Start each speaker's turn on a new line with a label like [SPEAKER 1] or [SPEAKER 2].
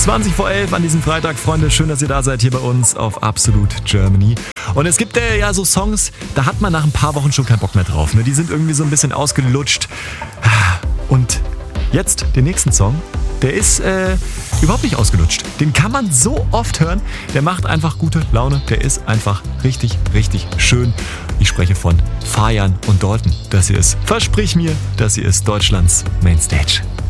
[SPEAKER 1] 20 vor 11 an diesem Freitag, Freunde. Schön, dass ihr da seid hier bei uns auf Absolute Germany. Und es gibt ja so Songs, da hat man nach ein paar Wochen schon keinen Bock mehr drauf. Ne? Die sind irgendwie so ein bisschen ausgelutscht. Und jetzt den nächsten Song, der ist überhaupt nicht ausgelutscht. Den kann man so oft hören. Der macht einfach gute Laune. Der ist einfach richtig, richtig schön. Ich spreche von Fajan und Dalton. Das hier ist Versprich mir, das hier ist Deutschlands Mainstage.